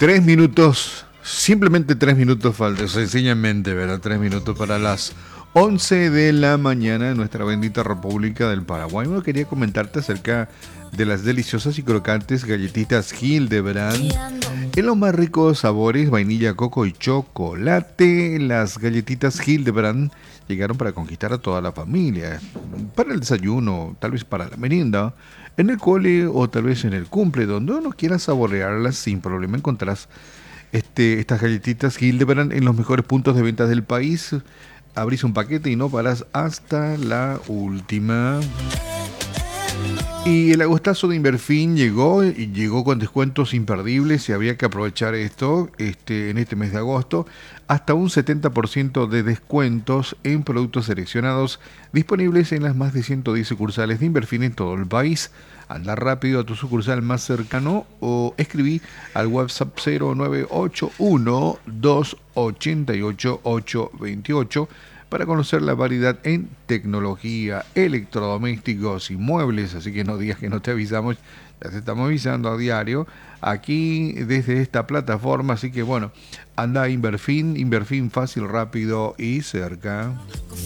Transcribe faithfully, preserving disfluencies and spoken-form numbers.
Tres minutos, simplemente tres minutos faltan, sencillamente, ¿verdad? Tres minutos para las once de la mañana en nuestra bendita República del Paraguay. Bueno, quería comentarte acerca de las deliciosas y crocantes galletitas Hildebrand. En los más ricos sabores, vainilla, coco y chocolate, las galletitas Hildebrand llegaron para conquistar a toda la familia. Para el desayuno, tal vez para la merienda, en el cole o tal vez en el cumple, donde uno quiera saborearlas sin problema, encontrarás este, estas galletitas Hildebrand en los mejores puntos de ventas del país. Abrís un paquete y no parás hasta la última. Y el agostazo de Inverfin llegó y llegó con descuentos imperdibles y había que aprovechar esto este, en este mes de agosto. Hasta un setenta por ciento de descuentos en productos seleccionados disponibles en las más de ciento diez sucursales de Inverfin en todo el país. Anda rápido a tu sucursal más cercano o escribí al WhatsApp cero nueve ocho uno, dos ocho ocho, ocho dos ocho para conocer la variedad en tecnología, electrodomésticos y muebles. Así que no digas que no te avisamos, ya te estamos avisando a diario aquí desde esta plataforma. Así que bueno, anda a Inverfin, Inverfin fácil, rápido y cerca.